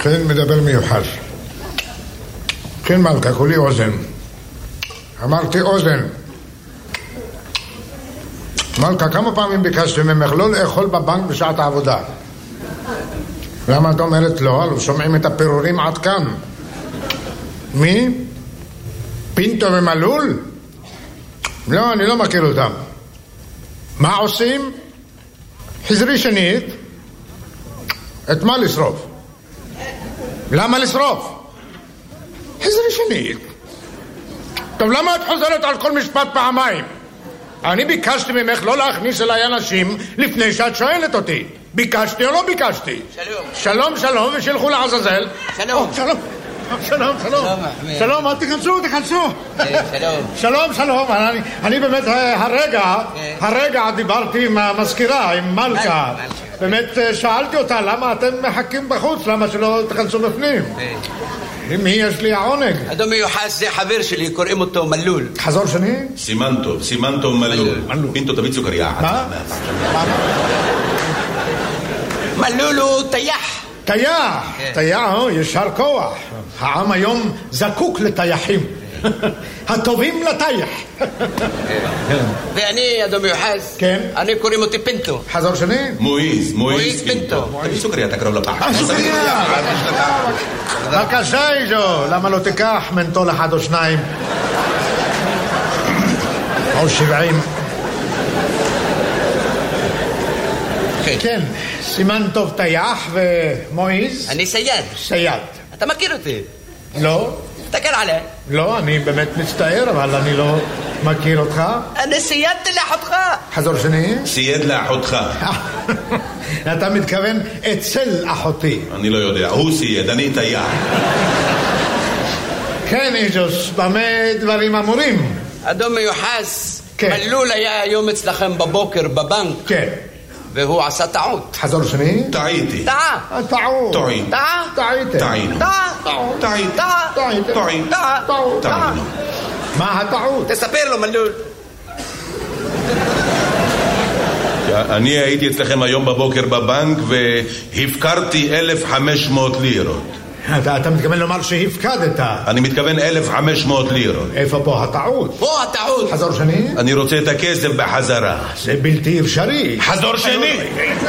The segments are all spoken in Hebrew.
כן, מדבר מיוחד. כן, מלכה, כולי אוזן. אמרתי אוזן. מלכה, כמה פעמים ביקשתי ממך לא לאכול בבנק בשעת העבודה? למה את אומרת לא? לא שומעים את הפירורים עד כאן. מי? פינטו ומלול? לא, אני לא מכיר אותם. מה עושים? חזרי שנית. את מה לשרוף? למה לשרוף? חזרי שנית. טוב, למה את חוזרת על כל משפט פעמיים? אני ביקשתי ממך לא להכניס אליי אנשים לפני שאת שואלת אותי. ביקשתי או לא ביקשתי? שלום. שלום, ושילכו לעזאזל. שלום. שלום. שלום, אל תיכנסו. שלום. אני באמת הרגע דיברתי עם המזכירה, עם מלכה. באמת שאלתי אותה למה אתם מחכים בחוץ, למה שלא תיכנסו בפנים. מי יש לי העונג? אדון מיוחד, זה חבר שלי, קוראים אותו מלול. חזור שני? סימנטוב מלול. פינטו, תביא סוכריה. מה? מלול הוא טייח. טייח, ישר כוח. העם היום זקוק לטייחים. הטובים לטייח. ואני, אדון מיוחד, כן? אני קוראים אותי פינטו. חזור שני? מואיז פינטו. תביא סוכריה, תקרוב לפח. סוכריה. בבקשה, איזו. למה לא תיקח מנטול אחד או שניים? או 70. כן, סימן טוב טייח ומואיז. אני סייד. אתה מכיר אותי? לא. תסתכל עליי. לא, אני באמת מצטער, אבל אני לא מכיר אותך. אני סיידתי לאחותך. חזור שני? סייד לאחותך. אתה מתכוון אצל אחותי. אני לא יודע, הוא סייד, אני טייח. כן, איזוס, במה דברים אמורים? אדון מיוחס, כן. מלול היה היום אצלכם בבוקר בבנק. כן. והוא עשה טעות. חזור שני? טעיתי. טעות. מה הטעות? תספר לו מלול. אני הייתי אצלכם היום בבוקר בבנק והפקרתי 1,500 לירות. אתה מתכוון לומר שהפקדת? אני מתכוון 1,500 לירות. איפה פה הטעות? פה הטעות. חזור שני? אני רוצה את הכסף בחזרה. זה בלתי אפשרי. חזור שני.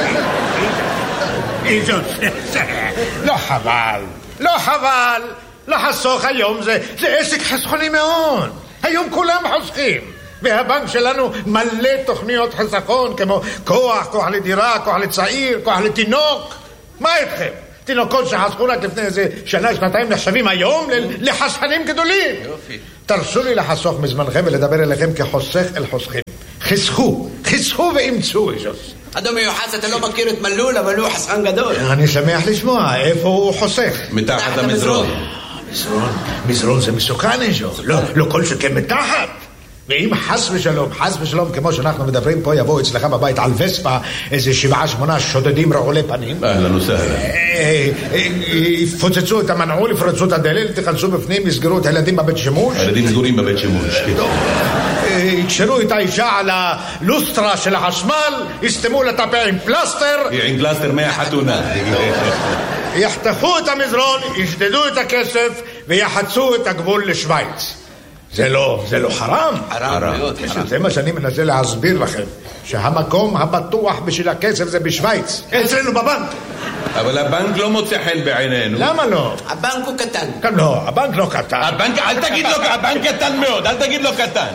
לא חבל. לחסוך היום זה עסק חסכוני מאוד. היום כולם חוסכים. והבנק שלנו מלא תוכניות חסכון כמו כוח לדירה, כוח לצעיר, כוח לתינוק. מה איתכם? תינוקות שחסכו רק לפני איזה שנה, שנתיים נחשבים היום לחסכנים גדולים. יופי. תרשו לי לחסוך מזמנכם ולדבר אליכם כחוסך אל חוסכים. חסכו ואמצו איזוס. אדון מיוחס, אתה לא מכיר את מלול, אבל הוא חסכן גדול. אני שמח לשמוע. איפה הוא חוסך? מתחת למזרון. מזרון זה מסוכן איזוס. לא כל שכן מתחת. ואם חס ושלום, כמו שאנחנו מדברים פה, יבואו אצלך בבית על וספה איזה 7-8 שודדים רעולי פנים. אהלן וסהלן. יפוצצו את המנעול, יפרצו את הדלת, תיכנסו בפנים, יסגרו את הילדים בבית שימוש. הילדים סגורים בבית שימוש. יקשרו את האישה על הלוסטרה של החשמל, יסתמו לטפה עם פלסטר. עם פלסטר מהחתונה. יחתכו את המזרון, ישדדו את הכסף ויחצו את הגבול לשוויץ. זה לא חרם? חרם. זה מה שאני מנסה להסביר לכם, שהמקום הבטוח בשביל הכסף זה בשוויץ, אצלנו בבנק. אבל הבנק לא מוצא חן בעינינו. למה לא? הבנק הוא קטן. לא, הבנק לא קטן. אל תגיד לו, הבנק קטן מאוד, אל תגיד לו קטן.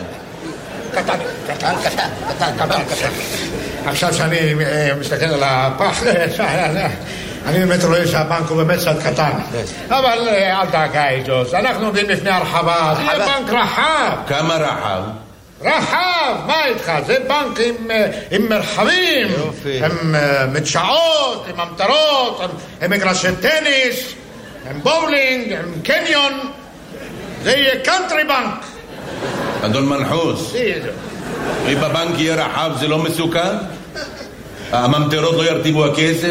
קטן. עכשיו שאני מסתכל על הפח, אני באמת רואה שהבנק הוא באמת קצת קטן. אבל אל תעקע איזוס, אנחנו עומדים לפני הרחבה. זה בנק רחב. כמה רחב? רחב, מה איתך? זה בנק עם מרחבים, עם מדשאות, עם אמטרות, עם מגרשי טניס, עם בולינג, עם קניון. זה יהיה קאנטרי בנק. אדון מנחוס, אם הבנק יהיה רחב זה לא מסוכן? הממטרות לא ירטיבו הכסף?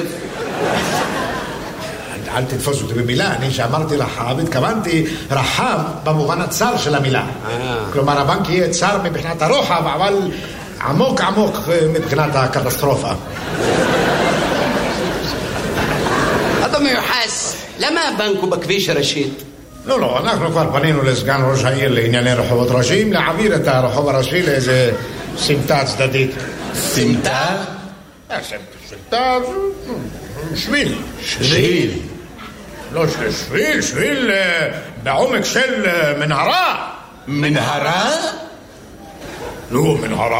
אל תתפוס אותי במילה, אני שאמרתי רחב, התכוונתי רחב במובן הצר של המילה. כלומר, הבנק יהיה צר מבחינת הרוחב, אבל עמוק מבחינת הקטסטרופה. אדון מיוחס, למה הבנק הוא בכביש הראשי? לא, אנחנו כבר פנינו לסגן ראש העיר לענייני רחובות ראשיים להעביר את הרחוב הראשי לאיזה סמטה צדדית. סמטה? סמטה, שביל. שביל. לא שביל בעומק של מנהרה. מנהרה? לא,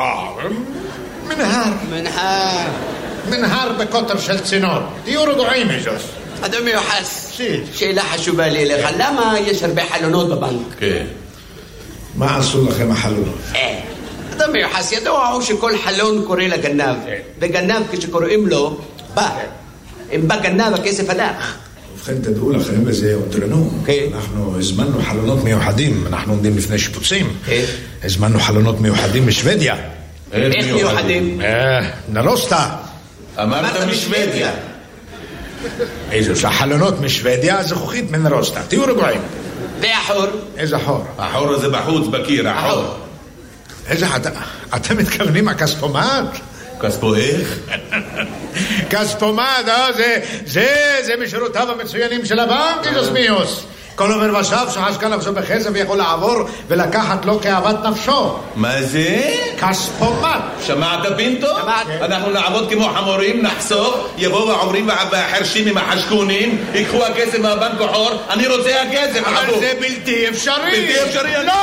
מנהר בקוטר של צינור. תהיו רגועים איזוס. אדון מיוחס, שאלה חשובה לי אליך, למה יש הרבה חלונות בבנק? כן. מה עשו לכם החלונות? אדון מיוחס, ידוע הוא שכל חלון קורא לגנב, וגנב כשקוראים לו בא. אם בא גנב הכסף הלך. ובכן תדעו לכם, וזה אותרנו, אנחנו הזמנו חלונות מיוחדים, אנחנו עומדים לפני שיפוצים, הזמנו חלונות מיוחדים משוודיה. איך מיוחדים? נרוסטה. אמרת משוודיה. איזו שהחלונות משוודיה, זכוכית מנרוסטה. תהיו רגועים. והחור? איזה חור? החור הזה בחוץ בקיר, החור. איזה אתם מתכוונים הכספומט? כספו איך? כספומט, זה משורותיו המצוינים של הבנק, איזוס מיוס. כל עובר ושב שחשקה נפשו בחסד ויכול לעבור ולקחת לו כאוות נפשו. מה זה? כספומט. שמעת פינטו? אנחנו נעבוד כמו חמורים, נחסוך, יבואו העוברים והחרשים עם החשקונים, ייקחו הכסף מהבנק בחור, אני רוצה הכסף. אבל זה בלתי אפשרי. בלתי אפשרי? לא!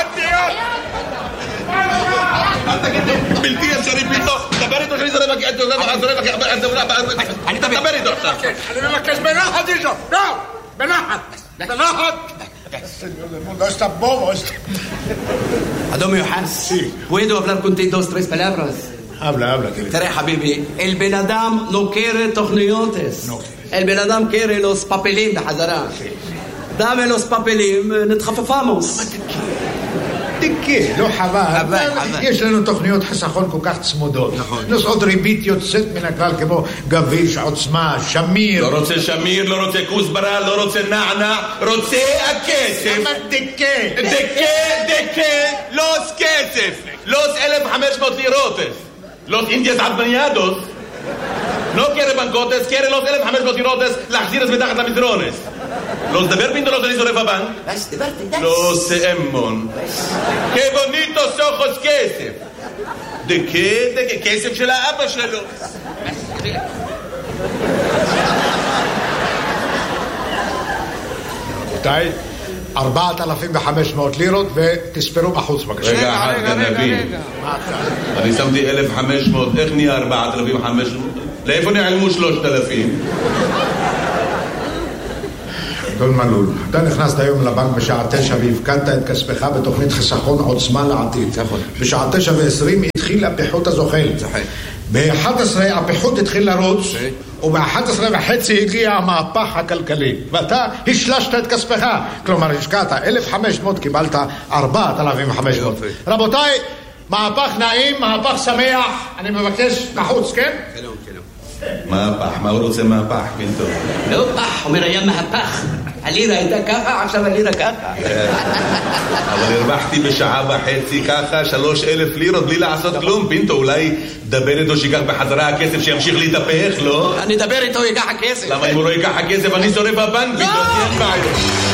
אל תגיד לי, בלתי אפשרי פינטו, דבר איתו שאני זורק, אני דבר איתו עכשיו. אני מבקש בנחת איזו, לא! בנחת! No está bobo. Adón Miוחס, ¿puedo hablar contigo 2-3 palabras? Habla, תראה חביבי, el בן אדם no quiere תוכניות. el בן אדם quiere los papeles בחזרה. dame los papeles, נתחפפamos. תקה, לא חבל. יש לנו תוכניות חסכון כל כך צמודות. נוסעות ריבית יוצאת מן הכלל כמו גביש, עוצמה, שמיר. לא רוצה שמיר, לא רוצה כוסברה, לא רוצה נענה, רוצה הכסף. למה דקה? לוס כסף. לוס 1,500 לירוטס. לוס אינדיאס עדמניאדוס. לא quiere bancotes, quiere los 1,500 לירוטס להחזיר את מתחת למדרונס. Los de Berpinto los de Lizorefaban. Los Emmon. ¡Qué bonitos ojos Kesef! ¿De qué? ¿De qué? Kesef של האבא שלו. רבותיי, 4,500 לירות ותספרו בחוץ בבקשה. רגע, גנבים. אני שמתי 1,500, איך נהיה 4,500? לאיפה נעלמו 3,000? אדון מלול, אתה נכנסת היום לבנק בשעה 9 והפקדת את כספך בתוכנית חיסכון עוצמה לעתיד. בשעה 9:20 התחיל הפיחות הזוחל. ב-11 הפיחות התחיל לרוץ, וב-11:30 הגיע המהפך הכלכלי, ואתה השלשת את כספך. כלומר, השקעת 1,500, קיבלת 4,500. רבותיי, מהפך נעים, מהפך שמח. אני מבקש לחוץ, כן? מהפך, מה הוא רוצה מהפך, פינטו? לא פח, אומר היה מהפך. הלירה הייתה ככה, עכשיו הלירה ככה. אבל הרווחתי בשעה וחצי ככה 3,000 לירות בלי לעשות כלום. פינטו, אולי דבר איתו שיקח בחזרה הכסף שימשיך להתהפך, לא? אני אדבר איתו, ייקח הכסף. למה אם הוא לא ייקח הכסף אני שורף בבנק? פינטו, אין בעיה.